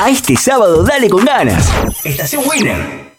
A este sábado dale con ganas. Estación Winner.